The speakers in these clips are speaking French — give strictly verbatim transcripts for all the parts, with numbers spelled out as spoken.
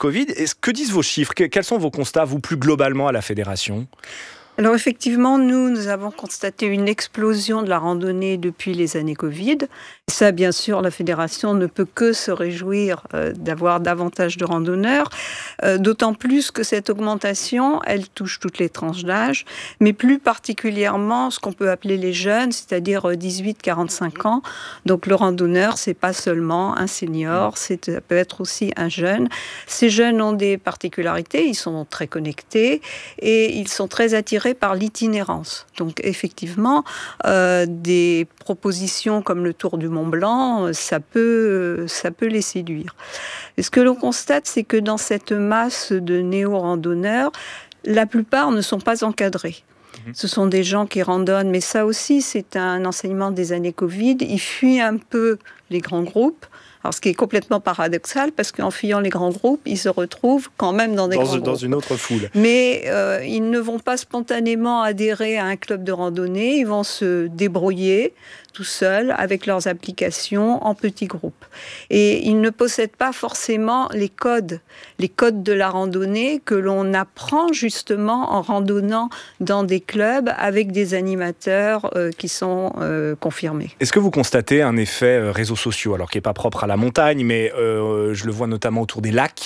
Covid. Est-ce, que disent vos chiffres ? Quels sont vos constats, vous, plus globalement, à la Fédération ? Alors effectivement, nous, nous avons constaté une explosion de la randonnée depuis les années Covid. Ça, bien sûr, la Fédération ne peut que se réjouir euh, d'avoir davantage de randonneurs, euh, d'autant plus que cette augmentation, elle touche toutes les tranches d'âge, mais plus particulièrement ce qu'on peut appeler les jeunes, c'est-à-dire dix-huit à quarante-cinq ans. Donc le randonneur, c'est pas seulement un senior, c'est, ça peut être aussi un jeune. Ces jeunes ont des particularités, ils sont très connectés et ils sont très attirés par l'itinérance. Donc effectivement, euh, des propositions comme le Tour du Mont Blanc, ça peut, ça peut les séduire. Et ce que l'on constate, c'est que dans cette masse de néo-randonneurs, la plupart ne sont pas encadrés. Ce sont des gens qui randonnent, mais ça aussi, c'est un enseignement des années Covid. Ils fuient un peu les grands groupes. Alors, ce qui est complètement paradoxal, parce qu'en fuyant les grands groupes, ils se retrouvent quand même dans des dans, grands dans groupes. une autre foule. Mais euh, ils ne vont pas spontanément adhérer à un club de randonnée, ils vont se débrouiller tout seuls avec leurs applications en petits groupes. Et ils ne possèdent pas forcément les codes, les codes de la randonnée que l'on apprend justement en randonnant dans des clubs avec des animateurs euh, qui sont euh, confirmés. Est-ce que vous constatez un effet euh, réseaux sociaux, alors qui n'est pas propre à la montagne, mais euh, je le vois notamment autour des lacs,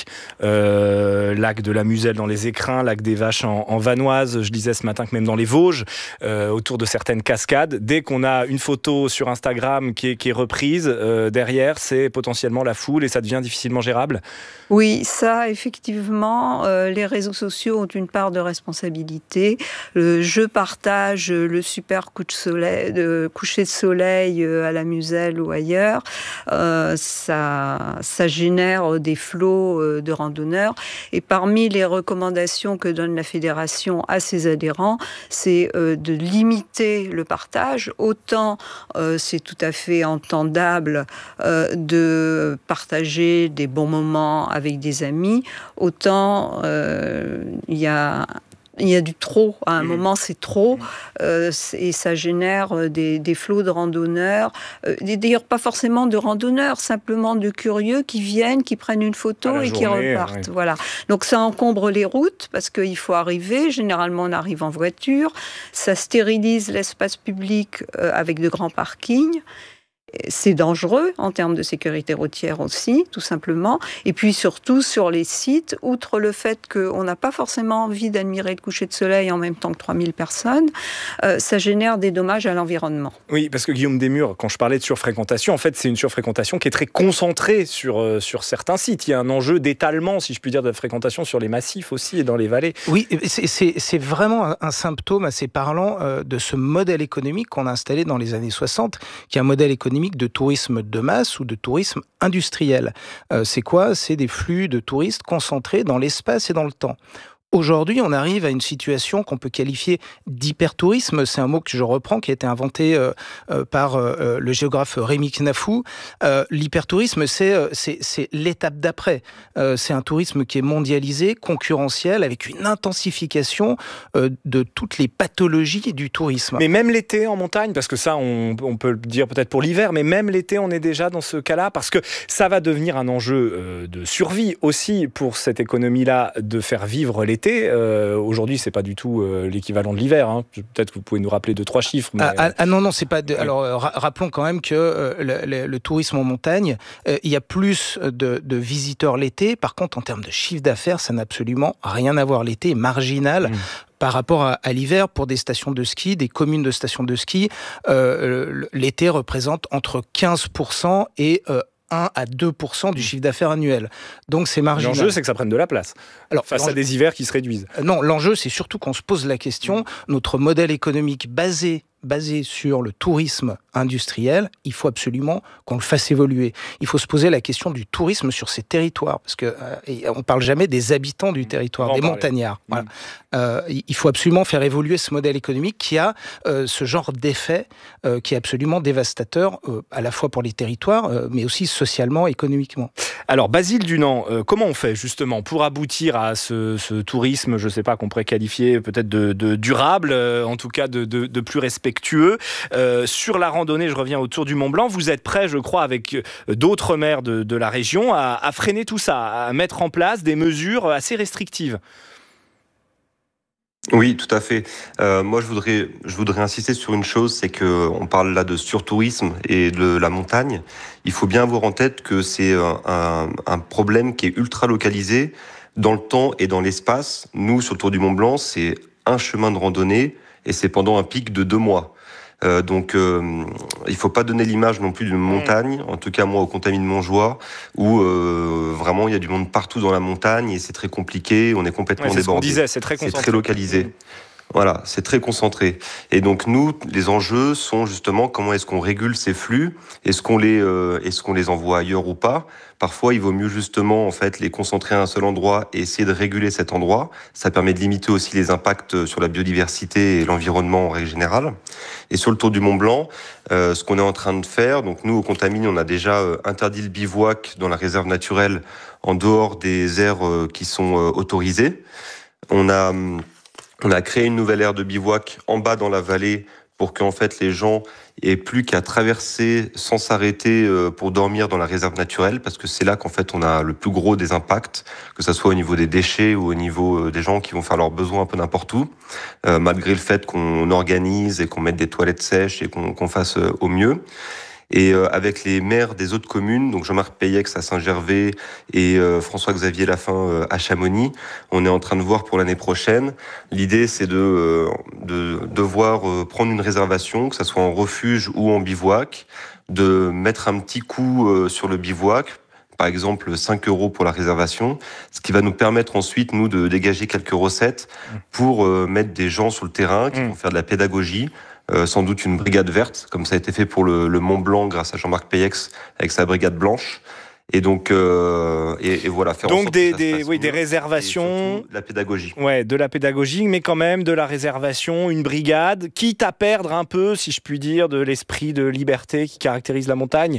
euh, lac de la Muselle dans les Écrins, lac des Vaches en, en Vanoise, je disais ce matin que même dans les Vosges, euh, autour de certaines cascades, dès qu'on a une photo sur Instagram qui est, qui est reprise, euh, derrière, c'est potentiellement la foule et ça devient difficilement gérable ? Oui, ça, effectivement, euh, les réseaux sociaux ont une part de responsabilité. Euh, je partage le super coup de soleil, de coucher de soleil à la Muselle ou ailleurs. Euh, ça, ça génère des flots de randonneurs. Et parmi les recommandations que donne la Fédération à ses adhérents, c'est euh, de limiter le partage. Autant euh, c'est tout à fait entendable euh, de partager des bons moments avec des amis, autant euh, il y a il y a du trop. À un mmh. moment, c'est trop. Euh, et ça génère des, des flots de randonneurs. Euh, d'ailleurs, pas forcément de randonneurs, simplement de curieux qui viennent, qui prennent une photo et journée, qui repartent. Oui. Voilà. Donc, ça encombre les routes parce qu'il faut arriver. Généralement, on arrive en voiture. Ça stérilise l'espace public euh, avec de grands parkings. C'est dangereux en termes de sécurité routière aussi, tout simplement. Et puis surtout sur les sites, outre le fait qu'on n'a pas forcément envie d'admirer le coucher de soleil en même temps que trois mille personnes, euh, ça génère des dommages à l'environnement. Oui, parce que Guillaume Desmurs, quand je parlais de surfréquentation, en fait, c'est une surfréquentation qui est très concentrée sur, euh, sur certains sites. Il y a un enjeu d'étalement, si je puis dire, de fréquentation sur les massifs aussi et dans les vallées. Oui, c'est, c'est, c'est vraiment un, un symptôme assez parlant euh, de ce modèle économique qu'on a installé dans les années soixante, qui est un modèle économique de tourisme de masse ou de tourisme industriel. Euh, c'est quoi ? C'est des flux de touristes concentrés dans l'espace et dans le temps. Aujourd'hui, on arrive à une situation qu'on peut qualifier d'hypertourisme. C'est un mot que je reprends, qui a été inventé euh, euh, par euh, le géographe Rémi Knafou. Euh, l'hypertourisme, c'est, euh, c'est, c'est l'étape d'après. Euh, c'est un tourisme qui est mondialisé, concurrentiel, avec une intensification euh, de toutes les pathologies du tourisme. Mais même l'été en montagne, parce que ça, on, on peut le dire peut-être pour l'hiver, mais même l'été, on est déjà dans ce cas-là, parce que ça va devenir un enjeu euh, de survie aussi pour cette économie-là, de faire vivre l'été. Euh, aujourd'hui, c'est pas du tout euh, l'équivalent de l'hiver. Hein. Peut-être que vous pouvez nous rappeler deux, trois chiffres. Mais... Ah, ah non, non, c'est pas. De... Oui. Alors, ra- rappelons quand même que euh, le, le, le tourisme en montagne, euh, il y a plus de, de visiteurs l'été. Par contre, en termes de chiffre d'affaires, ça n'a absolument rien à voir. L'été est marginal. Mmh. Par rapport à, à l'hiver, pour des stations de ski, des communes de stations de ski, euh, l'été représente entre quinze pour cent et euh, un à deux pour cent du chiffre d'affaires annuel. Donc c'est marginal. L'enjeu, c'est que ça prenne de la place. Alors, face l'enjeu... à des hivers qui se réduisent. Non, l'enjeu, c'est surtout qu'on se pose la question, notre modèle économique basé basé sur le tourisme industriel, il faut absolument qu'on le fasse évoluer. Il faut se poser la question du tourisme sur ces territoires, parce que euh, on parle jamais des habitants du territoire, des montagnards. Voilà. Mmh. Euh, il faut absolument faire évoluer ce modèle économique qui a euh, ce genre d'effet euh, qui est absolument dévastateur, euh, à la fois pour les territoires, euh, mais aussi socialement, économiquement. Alors, Basile Dunant, euh, comment on fait justement pour aboutir à ce, ce tourisme, je ne sais pas, qu'on pourrait qualifier peut-être de, de durable, euh, en tout cas de, de, de plus respectueux respectueux. Euh, sur la randonnée, je reviens au Tour du Mont Blanc, vous êtes prêts, je crois, avec d'autres maires de, de la région, à, à freiner tout ça, à mettre en place des mesures assez restrictives. Oui, tout à fait. Euh, moi, je voudrais, je voudrais insister sur une chose, c'est que on parle là de surtourisme et de la montagne. Il faut bien avoir en tête que c'est un, un, un problème qui est ultra localisé dans le temps et dans l'espace. Nous, sur le Tour du Mont Blanc, c'est un chemin de randonnée et c'est pendant un pic de deux mois. Euh, donc, euh, il faut pas donner l'image non plus d'une montagne, en tout cas moi au Contamine Montjoie, où euh, vraiment il y a du monde partout dans la montagne et c'est très compliqué, on est complètement ouais, c'est débordé. Ce qu'on disait, c'est très concentré. C'est très localisé. Mmh. Voilà, c'est très concentré. Et donc nous, les enjeux sont justement comment est-ce qu'on régule ces flux, est-ce qu'on les, euh, est-ce qu'on les envoie ailleurs ou pas. Parfois, il vaut mieux justement en fait les concentrer à un seul endroit et essayer de réguler cet endroit. Ça permet de limiter aussi les impacts sur la biodiversité et l'environnement en règle générale. Et sur le Tour du Mont Blanc, euh, ce qu'on est en train de faire, donc nous au Contamine, on a déjà euh, interdit le bivouac dans la réserve naturelle en dehors des aires euh, qui sont euh, autorisées. On a On a créé une nouvelle aire de bivouac en bas dans la vallée pour qu'en fait les gens aient plus qu'à traverser sans s'arrêter pour dormir dans la réserve naturelle, parce que c'est là qu'en fait on a le plus gros des impacts, que ça soit au niveau des déchets ou au niveau des gens qui vont faire leurs besoins un peu n'importe où, euh, malgré le fait qu'on organise et qu'on mette des toilettes sèches et qu'on, qu'on fasse au mieux. Et euh, avec les maires des autres communes, donc Jean-Marc Payex à Saint-Gervais et euh, François-Xavier Lafin euh, à Chamonix, on est en train de voir pour l'année prochaine. L'idée, c'est de, euh, de devoir euh, prendre une réservation, que ça soit en refuge ou en bivouac, de mettre un petit coup euh, sur le bivouac, par exemple cinq euros pour la réservation, ce qui va nous permettre ensuite, nous, de dégager quelques recettes pour euh, mettre des gens sur le terrain qui vont faire de la pédagogie, Euh, sans doute une brigade verte, comme ça a été fait pour le, le Mont Blanc grâce à Jean-Marc Payex avec sa brigade blanche. Et donc, euh, et, et voilà, faire donc en sorte des, que ça des, se passe oui, mieux, des réservations, de la pédagogie. Ouais, de la pédagogie, mais quand même de la réservation, une brigade, quitte à perdre un peu, si je puis dire, de l'esprit de liberté qui caractérise la montagne.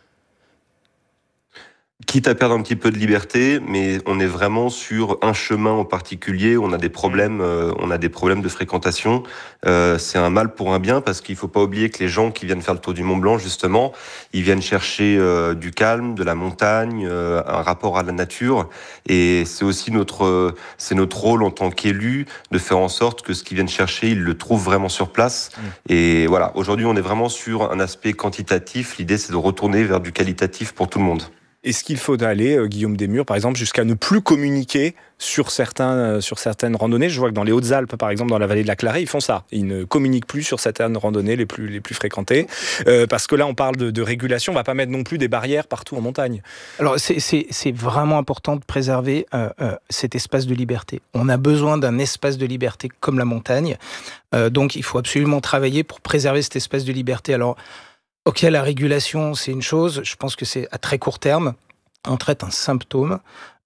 Quitte à perdre un petit peu de liberté, mais on est vraiment sur un chemin en particulier. On a des problèmes, euh, on a des problèmes de fréquentation. Euh, c'est un mal pour un bien, parce qu'il faut pas oublier que les gens qui viennent faire le Tour du Mont Blanc, justement, ils viennent chercher euh, du calme, de la montagne, euh, un rapport à la nature. Et c'est aussi notre, euh, c'est notre rôle en tant qu'élu de faire en sorte que ce qu'ils viennent chercher, ils le trouvent vraiment sur place. Mmh. Et voilà, aujourd'hui, on est vraiment sur un aspect quantitatif. L'idée, c'est de retourner vers du qualitatif pour tout le monde. Est-ce qu'il faut aller, euh, Guillaume Desmurs, par exemple, jusqu'à ne plus communiquer sur, certains, euh, sur certaines randonnées? Je vois que dans les Hautes-Alpes, par exemple, dans la vallée de la Clarée, ils font ça. Ils ne communiquent plus sur certaines randonnées les plus, les plus fréquentées. Euh, parce que là, on parle de, de régulation. On ne va pas mettre non plus des barrières partout en montagne. Alors, c'est, c'est, c'est vraiment important de préserver euh, euh, cet espace de liberté. On a besoin d'un espace de liberté comme la montagne. Euh, donc, il faut absolument travailler pour préserver cet espace de liberté. Alors, ok, la régulation, c'est une chose. Je pense que c'est à très court terme. On traite un symptôme.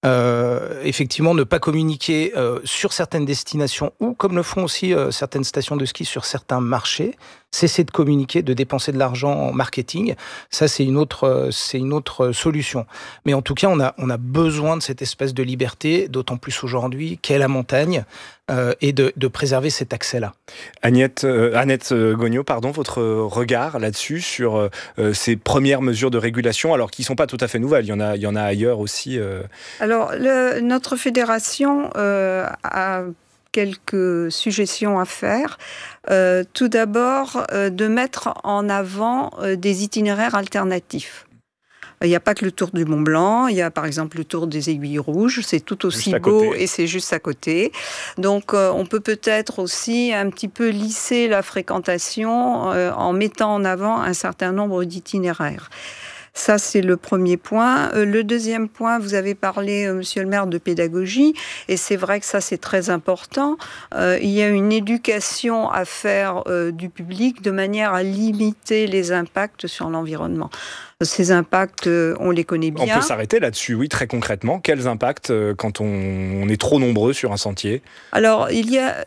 Euh, effectivement, ne pas communiquer euh, sur certaines destinations ou, comme le font aussi euh, certaines stations de ski, sur certains marchés. Cesser de communiquer, de dépenser de l'argent en marketing, ça c'est une autre, euh, c'est une autre solution. Mais en tout cas, on a, on a besoin de cet espace de liberté, d'autant plus aujourd'hui qu'est la montagne, euh, et de, de préserver cet accès-là. Agnette, euh, Annette Gognaud, pardon, votre regard là-dessus, sur euh, ces premières mesures de régulation, alors qui ne sont pas tout à fait nouvelles, il y en a, il y en a ailleurs aussi. Euh... Alors, le, notre fédération euh, a quelques suggestions à faire. Euh, tout d'abord, euh, de mettre en avant euh, des itinéraires alternatifs. Il n'y a pas que le Tour du Mont Blanc, il y a par exemple le Tour des Aiguilles Rouges, c'est tout aussi beau et c'est juste à côté. Donc euh, on peut peut-être aussi un petit peu lisser la fréquentation euh, en mettant en avant un certain nombre d'itinéraires. Ça, c'est le premier point. Euh, le deuxième point, vous avez parlé, euh, monsieur le maire, de pédagogie, et c'est vrai que ça, c'est très important. Euh, il y a une éducation à faire euh, du public de manière à limiter les impacts sur l'environnement. Ces impacts, euh, on les connaît bien. On peut s'arrêter là-dessus, oui, très concrètement. Quels impacts euh, quand on, on est trop nombreux sur un sentier? Alors, il y a,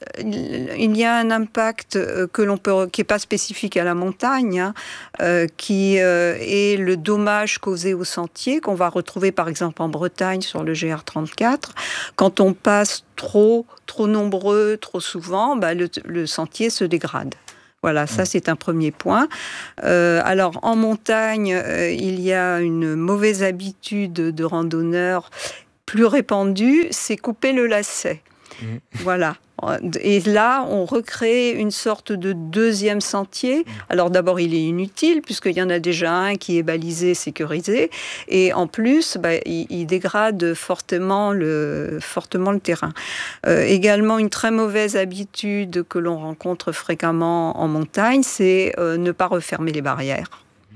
il y a un impact que l'on peut, qui n'est pas spécifique à la montagne, hein, euh, qui euh, est le dommage causé au sentier, qu'on va retrouver par exemple en Bretagne sur le G R trente-quatre. Quand on passe trop, trop nombreux, trop souvent, bah, le, le sentier se dégrade. Voilà, ça c'est un premier point. Euh, alors en montagne, euh, il y a une mauvaise habitude de randonneur plus répandue, c'est couper le lacet. Mmh. Voilà. Et là, on recrée une sorte de deuxième sentier. Alors d'abord, il est inutile, puisqu'il y en a déjà un qui est balisé, sécurisé. Et en plus, bah, il, il dégrade fortement le, fortement le terrain. Euh, également, une très mauvaise habitude que l'on rencontre fréquemment en montagne, c'est euh, ne pas refermer les barrières.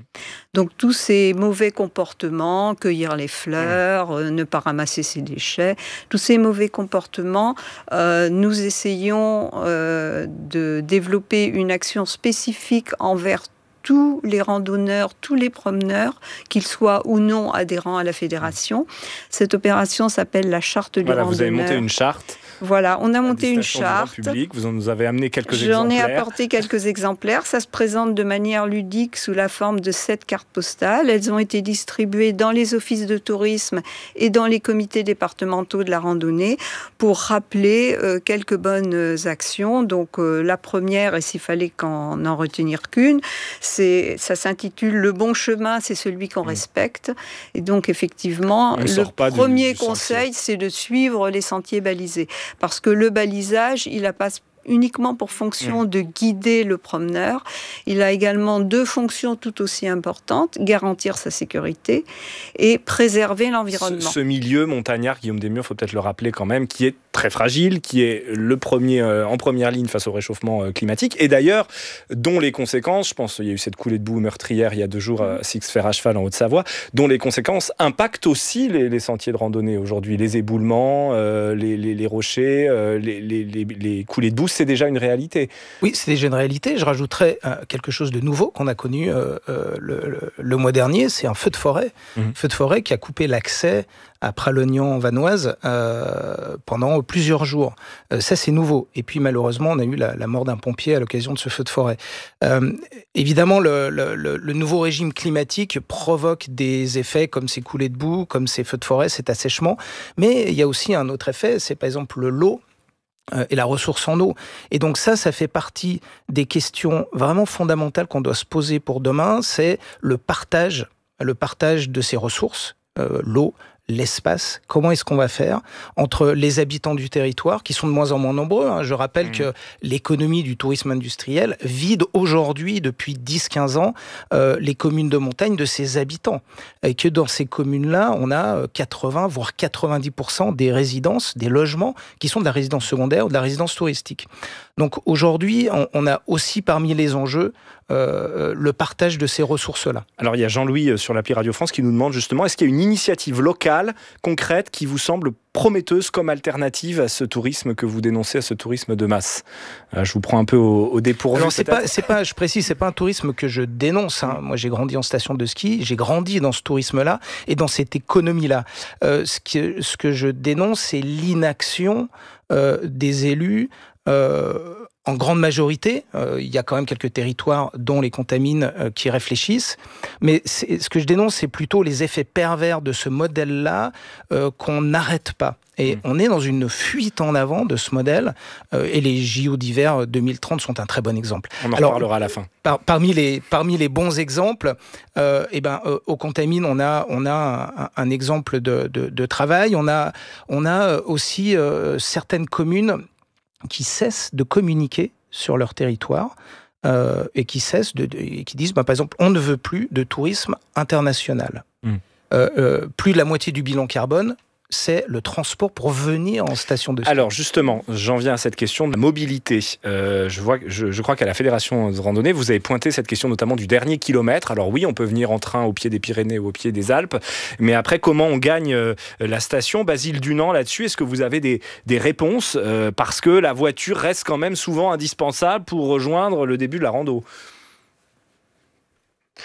Donc tous ces mauvais comportements, cueillir les fleurs, euh, ne pas ramasser ses déchets, tous ces mauvais comportements, euh, nous essayons euh, de développer une action spécifique envers tous les randonneurs, tous les promeneurs, qu'ils soient ou non adhérents à la fédération. Cette opération s'appelle la charte du voilà, randonneur. Vous avez monté une charte. Voilà, on a monté une charte. Public. Vous en nous avez amené quelques J'en exemplaires. J'en ai apporté quelques exemplaires. Ça se présente de manière ludique sous la forme de sept cartes postales. Elles ont été distribuées dans les offices de tourisme et dans les comités départementaux de la randonnée pour rappeler euh, quelques bonnes actions. Donc euh, la première, et s'il fallait qu'en en retenir qu'une, c'est, ça s'intitule « Le bon chemin, c'est celui qu'on mmh. respecte ». Et donc effectivement, On le premier du, du conseil, c'est de suivre les sentiers balisés. Parce que le balisage, il n'a pas uniquement pour fonction de guider le promeneur. Il a également deux fonctions tout aussi importantes, garantir sa sécurité et préserver l'environnement. Ce, ce milieu montagnard, Guillaume Desmurs, il faut peut-être le rappeler quand même, qui est très fragile, qui est le premier, euh, en première ligne face au réchauffement euh, climatique, et d'ailleurs, dont les conséquences, je pense qu'il y a eu cette coulée de boue meurtrière il y a deux jours à Six-Fer à cheval en Haute-Savoie, dont les conséquences impactent aussi les, les sentiers de randonnée aujourd'hui, les éboulements, euh, les, les, les rochers, euh, les, les, les, les coulées de boue, c'est déjà une réalité. Oui, c'est déjà une réalité. Je rajouterais euh, quelque chose de nouveau qu'on a connu euh, euh, le, le, le mois dernier, c'est un feu de forêt. Mmh. Feu de forêt qui a coupé l'accès à Pralognan-en-Vanoise euh, pendant plusieurs jours. Euh, ça, c'est nouveau. Et puis, malheureusement, on a eu la, la mort d'un pompier à l'occasion de ce feu de forêt. Euh, évidemment, le, le, le nouveau régime climatique provoque des effets comme ces coulées de boue, comme ces feux de forêt, cet assèchement. Mais il y a aussi un autre effet, c'est par exemple l'eau et la ressource en eau. Et donc ça, ça fait partie des questions vraiment fondamentales qu'on doit se poser pour demain, c'est le partage, le partage de ces ressources, euh, l'eau, l'espace, comment est-ce qu'on va faire entre les habitants du territoire, qui sont de moins en moins nombreux. Hein. Je rappelle mmh. que l'économie du tourisme industriel vide aujourd'hui, depuis dix à quinze ans, euh, les communes de montagne de ses habitants. Et que dans ces communes-là, on a quatre-vingts, voire quatre-vingt-dix pour cent des résidences, des logements, qui sont de la résidence secondaire ou de la résidence touristique. Donc aujourd'hui, on, on a aussi parmi les enjeux euh, le partage de ces ressources-là. Alors il y a Jean-Louis sur l'appli Radio France qui nous demande justement, est-ce qu'il y a une initiative locale, concrète, qui vous semble prometteuse comme alternative à ce tourisme que vous dénoncez, à ce tourisme de masse? euh, Je vous prends un peu au, au dépourvu. Alors c'est pas, c'est pas, je précise, c'est pas un tourisme que je dénonce. Hein. Moi j'ai grandi en station de ski, j'ai grandi dans ce tourisme-là et dans cette économie-là. Euh, ce, que, ce que je dénonce, c'est l'inaction euh, des élus. Euh, en grande majorité, euh, il y a quand même quelques territoires dont les contamines euh, qui réfléchissent, mais c'est, ce que je dénonce, c'est plutôt les effets pervers de ce modèle-là euh, qu'on n'arrête pas. Et mmh. on est dans une fuite en avant de ce modèle, euh, et les J O d'hiver deux mille trente sont un très bon exemple. On en Alors, reparlera à la fin. Par, parmi, les, parmi les bons exemples, euh, eh ben, euh, aux contamines, on a, on a un, un exemple de, de, de travail. On a, on a aussi euh, certaines communes qui cessent de communiquer sur leur territoire euh, et qui cessent de, de et qui disent, bah, par exemple, on ne veut plus de tourisme international. Mmh. Euh, euh, plus de la moitié du bilan carbone, c'est le transport pour venir en station de ski. Alors justement, j'en viens à cette question de la mobilité. Euh, je, vois, je, je crois qu'à la Fédération de randonnée, vous avez pointé cette question notamment du dernier kilomètre. Alors oui, on peut venir en train au pied des Pyrénées ou au pied des Alpes, mais après, comment on gagne euh, la station? Basile Dunant, là-dessus, est-ce que vous avez des, des réponses euh, parce que la voiture reste quand même souvent indispensable pour rejoindre le début de la rando?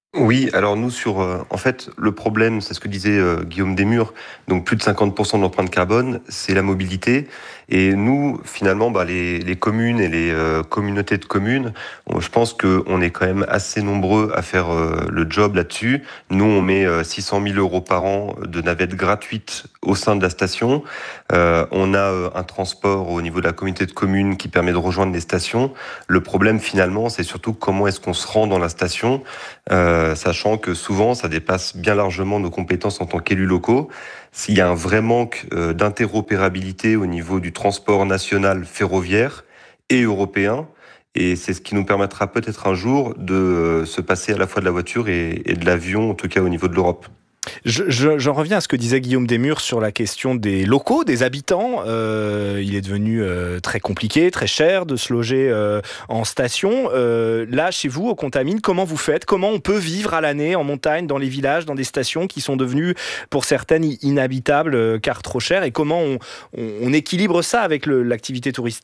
Oui, alors nous sur, euh, en fait, le problème, c'est ce que disait euh, Guillaume Desmures, donc plus de cinquante pour cent de l'empreinte carbone, c'est la mobilité. Et nous, finalement, bah, les, les communes et les euh, communautés de communes, on- je pense qu'on est quand même assez nombreux à faire euh, le job là-dessus. Nous, on met euh, six cent mille euros par an de navettes gratuites au sein de la station. Euh, on a euh, un transport au niveau de la communauté de communes qui permet de rejoindre les stations. Le problème, finalement, c'est surtout comment est-ce qu'on se rend dans la station. Euh, sachant que souvent, ça dépasse bien largement nos compétences en tant qu'élus locaux. S'il y a un vrai manque euh, d'interopérabilité au niveau du transport national ferroviaire et européen, et c'est ce qui nous permettra peut-être un jour de euh, se passer à la fois de la voiture et, et de l'avion, en tout cas au niveau de l'Europe. Je, je, j'en reviens à ce que disait Guillaume Desmures sur la question des locaux, des habitants. Euh, il est devenu euh, très compliqué, très cher de se loger euh, en station. Euh, là, chez vous, au Contamine, comment vous faites ? Comment on peut vivre à l'année en montagne, dans les villages, dans des stations qui sont devenues, pour certaines, inhabitables, euh, car trop chères ? Et comment on, on, on équilibre ça avec le, l'activité touristique ?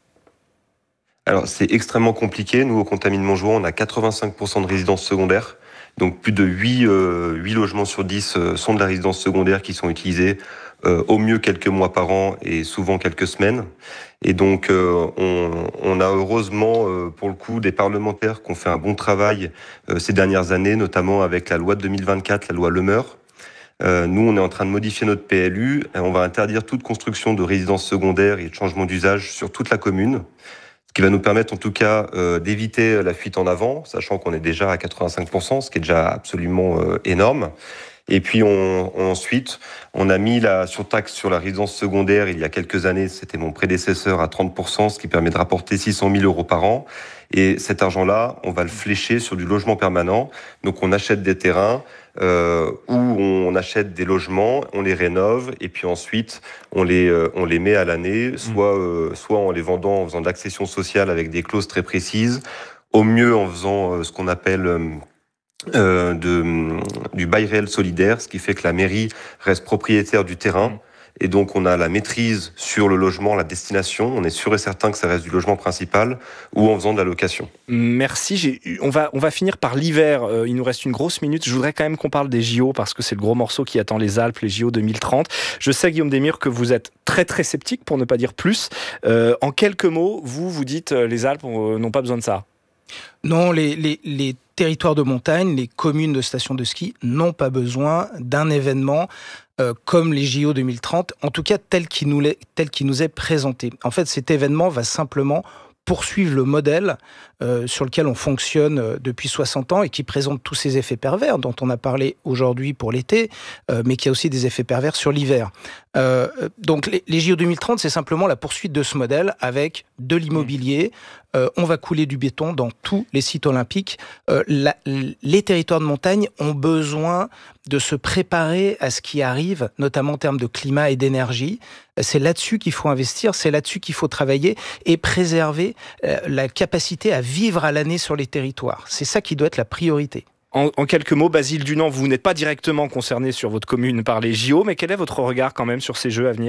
Alors, c'est extrêmement compliqué. Nous, au Contamine Montjoie, on a quatre-vingt-cinq pour cent de résidences secondaires. Donc, plus de huit, euh, huit logements sur dix euh, sont de la résidence secondaire qui sont utilisés euh, au mieux quelques mois par an et souvent quelques semaines. Et donc, euh, on, on a heureusement, euh, pour le coup, des parlementaires qui ont fait un bon travail euh, ces dernières années, notamment avec la loi de deux mille vingt-quatre, la loi Lemeur. Euh, nous, on est en train de modifier notre P L U. Et on va interdire toute construction de résidences secondaires et de changement d'usage sur toute la commune. Ce qui va nous permettre en tout cas euh, d'éviter la fuite en avant, sachant qu'on est déjà à quatre-vingt-cinq pour cent, ce qui est déjà absolument euh, énorme. Et puis on, on, ensuite, on a mis la surtaxe sur la résidence secondaire il y a quelques années, c'était mon prédécesseur à trente pour cent, ce qui permet de rapporter six cent mille euros par an. Et cet argent-là, on va le flécher sur du logement permanent. Donc on achète des terrains euh, où on achète des logements, on les rénove et puis ensuite on les, euh, on les met à l'année, soit, euh, soit en les vendant en faisant de l'accession sociale avec des clauses très précises, au mieux en faisant euh, ce qu'on appelle... Euh, Euh, de, du bail réel solidaire, ce qui fait que la mairie reste propriétaire du terrain. Et donc, on a la maîtrise sur le logement, la destination. On est sûr et certain que ça reste du logement principal ou en faisant de la location. Merci. J'ai, on, va, on va finir par l'hiver. Euh, il nous reste une grosse minute. Je voudrais quand même qu'on parle des J O parce que c'est le gros morceau qui attend les Alpes, les J O deux mille trente. Je sais, Guillaume Desmures, que vous êtes très, très sceptique, pour ne pas dire plus. Euh, en quelques mots, vous, vous dites euh, les Alpes euh, n'ont pas besoin de ça. Non, les, les, les territoires de montagne, les communes de stations de ski n'ont pas besoin d'un événement euh, comme les J O deux mille trente, en tout cas tel qu'il nous, tel qu'il nous est présenté. En fait, cet événement va simplement poursuivre le modèle euh, sur lequel on fonctionne euh, depuis soixante ans et qui présente tous ces effets pervers dont on a parlé aujourd'hui pour l'été, euh, mais qui a aussi des effets pervers sur l'hiver. Euh, donc les, les J O deux mille trente, c'est simplement la poursuite de ce modèle avec de l'immobilier. Euh, on va couler du béton dans tous les sites olympiques. Euh, la, les territoires de montagne ont besoin de se préparer à ce qui arrive, notamment en termes de climat et d'énergie. C'est là-dessus qu'il faut investir, c'est là-dessus qu'il faut travailler et préserver euh, la capacité à vivre à l'année sur les territoires. C'est ça qui doit être la priorité. En, en quelques mots, Basile Dunant, vous n'êtes pas directement concerné sur votre commune par les J O, mais quel est votre regard quand même sur ces Jeux à venir ?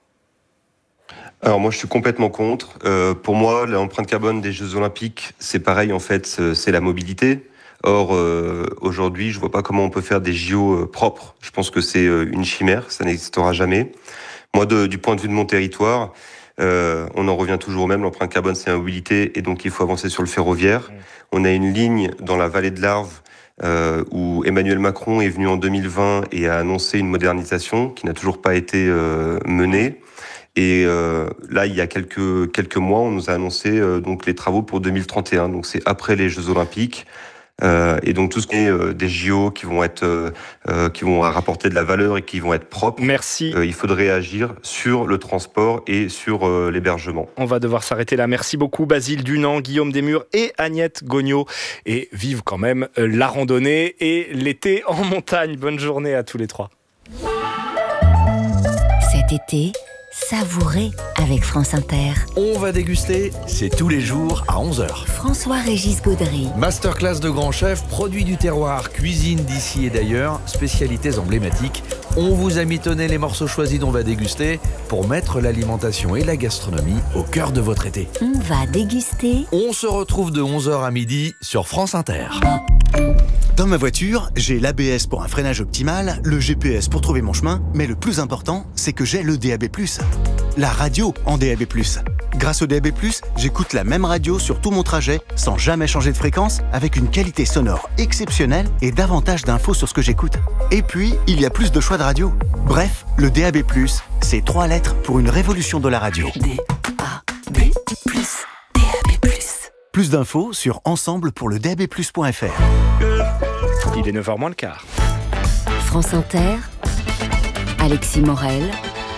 Alors moi, je suis complètement contre. Euh, pour moi, l'empreinte carbone des Jeux Olympiques, c'est pareil en fait, c'est la mobilité. Or, euh, aujourd'hui, je vois pas comment on peut faire des J O euh, propres. Je pense que c'est euh, une chimère, ça n'existera jamais. Moi, de, du point de vue de mon territoire, euh, on en revient toujours au même. L'empreinte carbone, c'est la mobilité, et donc il faut avancer sur le ferroviaire. Mmh. On a une ligne dans la vallée de l'Arve euh, où Emmanuel Macron est venu en deux mille vingt et a annoncé une modernisation qui n'a toujours pas été euh, menée. Et euh, là, il y a quelques quelques mois, on nous a annoncé euh, donc les travaux pour deux mille trente et un. Donc c'est après les Jeux Olympiques. Euh, et donc tout ce qui est euh, des J O qui vont être euh, euh, qui vont rapporter de la valeur et qui vont être propres. Merci. Euh, il faudrait agir sur le transport et sur euh, l'hébergement. On va devoir s'arrêter là. Merci beaucoup Basile Dunant, Guillaume Desmures et Agnette Gognaud. Et vive quand même euh, la randonnée et l'été en montagne. Bonne journée à tous les trois. Cet été, savourez avec France Inter. On va déguster, c'est tous les jours à onze heures. François-Régis Gaudry. Masterclass de grands chefs, produits du terroir, cuisine d'ici et d'ailleurs, spécialités emblématiques. On vous a mitonné les morceaux choisis dont on va déguster pour mettre l'alimentation et la gastronomie au cœur de votre été. On va déguster. On se retrouve de onze heures à midi sur France Inter. Dans ma voiture, j'ai l'A B S pour un freinage optimal, le G P S pour trouver mon chemin, mais le plus important, c'est que j'ai le D A B plus. La radio en D A B plus. Grâce au D A B plus, j'écoute la même radio sur tout mon trajet, sans jamais changer de fréquence, avec une qualité sonore exceptionnelle et davantage d'infos sur ce que j'écoute. Et puis, il y a plus de choix de radio. Bref, le D A B plus, c'est trois lettres pour une révolution de la radio. D A B plus, D A B plus. Plus d'infos sur ensemble pour le D A B plus point F R. Il est neuf heures moins le quart. France Inter, Alexis Morel,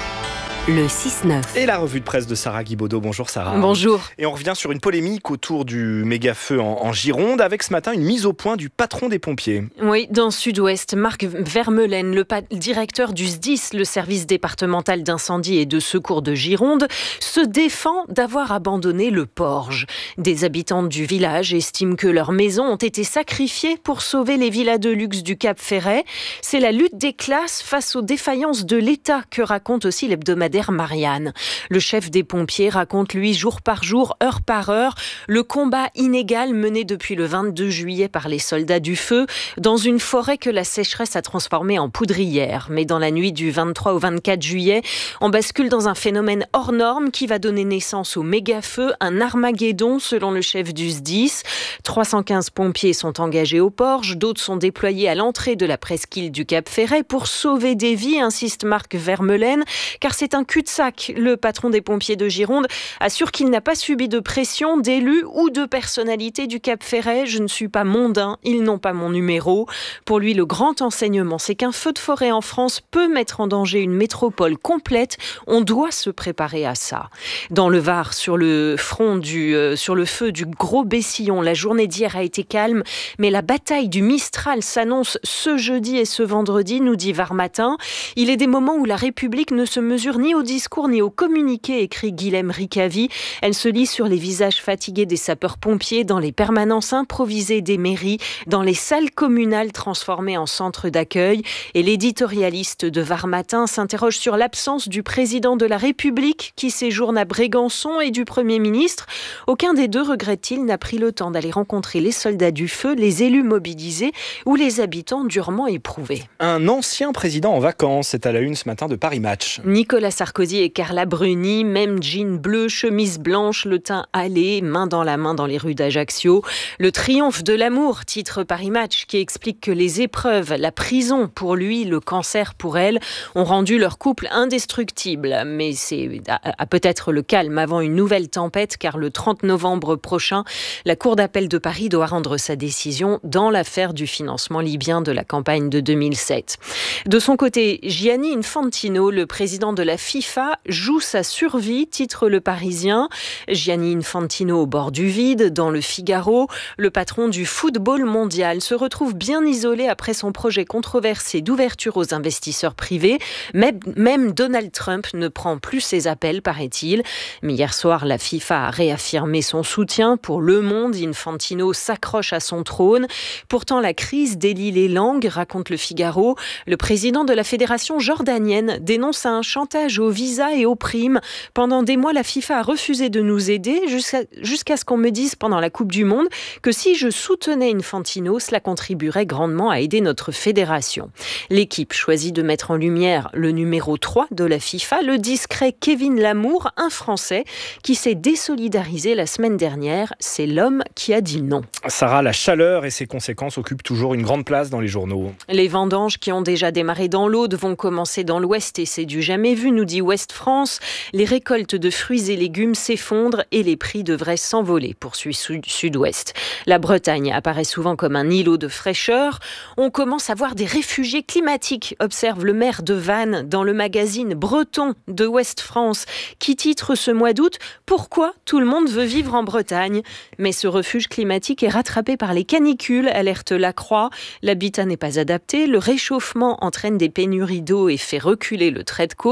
le six neuf. Et la revue de presse de Sarah Guibaudot. Bonjour Sarah. Bonjour. Et on revient sur une polémique autour du méga-feu en, en Gironde, avec ce matin une mise au point du patron des pompiers. Oui, dans Sud-Ouest, Marc Vermeulen, le pa- directeur du S D I S, le service départemental d'incendie et de secours de Gironde, se défend d'avoir abandonné le Porge. Des habitants du village estiment que leurs maisons ont été sacrifiées pour sauver les villas de luxe du Cap Ferret. C'est la lutte des classes face aux défaillances de l'État que raconte aussi l'hebdomadaire Marianne. Le chef des pompiers raconte, lui, jour par jour, heure par heure, le combat inégal mené depuis le vingt-deux juillet par les soldats du feu dans une forêt que la sécheresse a transformée en poudrière. Mais dans la nuit du vingt-trois au vingt-quatre juillet, on bascule dans un phénomène hors norme qui va donner naissance au méga-feu, un Armageddon selon le chef du S D I S. trois cent quinze pompiers sont engagés au Porge, d'autres sont déployés à l'entrée de la presqu'île du Cap Ferret pour sauver des vies, insiste Marc Vermeulen, car c'est un cul-de-sac. Le patron des pompiers de Gironde assure qu'il n'a pas subi de pression d'élus ou de personnalités du Cap Ferret. Je ne suis pas mondain, ils n'ont pas mon numéro. Pour lui, le grand enseignement, c'est qu'un feu de forêt en France peut mettre en danger une métropole complète. On doit se préparer à ça. Dans le Var, sur le front du, euh, sur le feu du Gros Bessillon, la journée d'hier a été calme, mais la bataille du Mistral s'annonce ce jeudi et ce vendredi, nous dit Var Matin. Il est des moments où la République ne se mesure ni au discours ni au communiqué, écrit Guilhem Ricavi. Elle se lit sur les visages fatigués des sapeurs-pompiers, dans les permanences improvisées des mairies, dans les salles communales transformées en centres d'accueil. Et l'éditorialiste de Var Matin s'interroge sur l'absence du président de la République qui séjourne à Brégançon et du Premier ministre. Aucun des deux, regrette-t-il, n'a pris le temps d'aller rencontrer les soldats du feu, les élus mobilisés ou les habitants durement éprouvés. Un ancien président en vacances, c'est à la une ce matin de Paris Match. Nicolas Sarkozy et Carla Bruni, même jean bleu, chemise blanche, le teint hâlé, main dans la main dans les rues d'Ajaccio. Le triomphe de l'amour, titre Paris Match, qui explique que les épreuves, la prison pour lui, le cancer pour elle, ont rendu leur couple indestructible. Mais c'est à, à peut-être le calme avant une nouvelle tempête, car le trente novembre prochain, la Cour d'appel de Paris doit rendre sa décision dans l'affaire du financement libyen de la campagne de deux mille sept. De son côté, Gianni Infantino, le président de la FIFA, joue sa survie, titre Le Parisien. Gianni Infantino au bord du vide, dans le Figaro. Le patron du football mondial se retrouve bien isolé après son projet controversé d'ouverture aux investisseurs privés. Même, même Donald Trump ne prend plus ses appels, paraît-il. Mais hier soir, la FIFA a réaffirmé son soutien pour Le Monde. Infantino s'accroche à son trône. Pourtant, la crise délie les langues, raconte le Figaro. Le président de la fédération jordanienne dénonce un chantage aux visas et aux primes. Pendant des mois, la FIFA a refusé de nous aider jusqu'à, jusqu'à ce qu'on me dise pendant la Coupe du Monde que si je soutenais Infantino, cela contribuerait grandement à aider notre fédération. L'équipe choisit de mettre en lumière le numéro trois de la FIFA, le discret Kevin Lamour, un Français qui s'est désolidarisé la semaine dernière. C'est l'homme qui a dit non. Sarah, la chaleur et ses conséquences occupent toujours une grande place dans les journaux. Les vendanges qui ont déjà démarré dans l'Aude vont commencer dans l'Ouest et c'est du jamais vu, nous dit Ouest France. Les récoltes de fruits et légumes s'effondrent et les prix devraient s'envoler, poursuit Sud-Ouest. La Bretagne apparaît souvent comme un îlot de fraîcheur. On commence à voir des réfugiés climatiques, observe le maire de Vannes dans le magazine breton de Ouest France, qui titre ce mois d'août « Pourquoi tout le monde veut vivre en Bretagne ?» Mais ce refuge climatique est rattrapé par les canicules, alerte La Croix. L'habitat n'est pas adapté, le réchauffement entraîne des pénuries d'eau et fait reculer le trait de côte.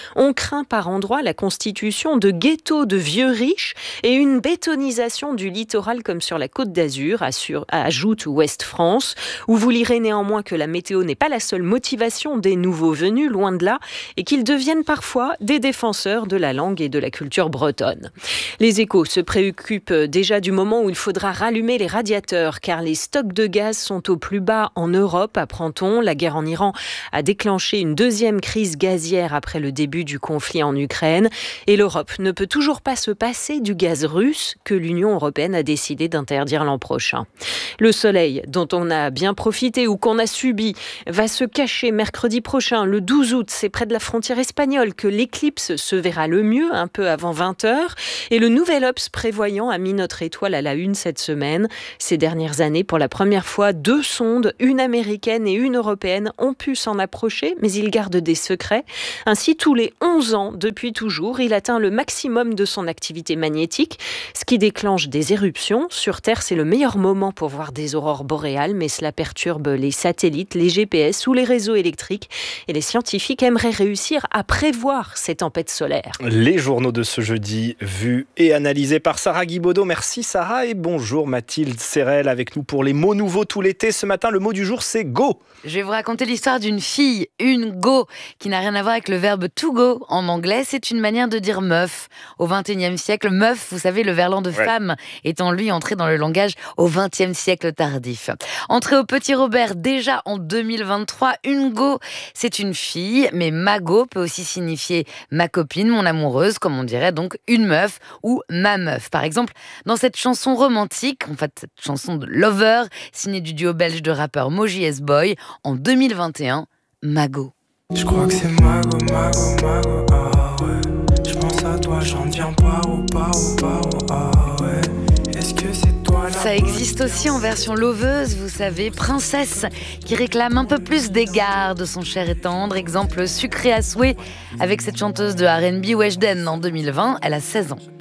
On craint par endroits la constitution de ghettos de vieux riches et une bétonisation du littoral comme sur la Côte d'Azur, assure, ajoute Ouest France, où vous lirez néanmoins que la météo n'est pas la seule motivation des nouveaux venus, loin de là, et qu'ils deviennent parfois des défenseurs de la langue et de la culture bretonne. Les Échos se préoccupent déjà du moment où il faudra rallumer les radiateurs, car les stocks de gaz sont au plus bas en Europe, apprend-on. La guerre en Iran a déclenché une deuxième crise gazière après le début du conflit en Ukraine, et l'Europe ne peut toujours pas se passer du gaz russe que l'Union européenne a décidé d'interdire l'an prochain. Le soleil, dont on a bien profité ou qu'on a subi, va se cacher mercredi prochain, le douze août. C'est près de la frontière espagnole que l'éclipse se verra le mieux, un peu avant vingt heures. Et le Nouvel Obs prévoyant a mis notre étoile à la une cette semaine. Ces dernières années, pour la première fois, deux sondes, une américaine et une européenne, ont pu s'en approcher, mais il garde des secrets. Ainsi, tous les onze ans, depuis toujours, il atteint le maximum de son activité magnétique, ce qui déclenche des éruptions. Sur Terre, c'est le meilleur moment pour voir des aurores boréales, mais cela perturbe les satellites, les G P S ou les réseaux électriques. Et les scientifiques aimeraient réussir à prévoir ces tempêtes solaires. Les journaux de ce jeudi, vus et analysés par Sarah Guibaudot. Merci Sarah et bonjour Mathilde Serrel avec nous pour les mots nouveaux tout l'été. Ce matin, le mot du jour, c'est go. Je vais vous raconter l'histoire d'une fille, une go, qui n'a rien à voir avec le verbe to go en anglais. C'est une manière de dire meuf. Au vingt et unième siècle, meuf, vous savez, le verlan de ouais. femme, étant lui entré dans le langage au vingtième siècle tardif. Entré au Petit Robert déjà en deux mille vingt-trois, une go, c'est une fille, mais ma go peut aussi signifier ma copine, mon amoureuse, comme on dirait donc une meuf ou ma meuf. Par exemple, dans cette chanson romantique, en fait, cette chanson de Lover, signée du duo belge de rappeurs Moji S-Boy, en deux mille vingt et un, Mago. Je crois que c'est Mago, Mago, Mago, ah ouais. Je pense à toi, j'en viens pas au pas au pas au ah ouais. Est-ce que c'est toi là? Ça existe aussi en version loveuse, vous savez, princesse, qui réclame un peu plus d'égard de son cher et tendre. Exemple sucré à souhait avec cette chanteuse de R and B Weshden en deux mille vingt, elle a seize ans.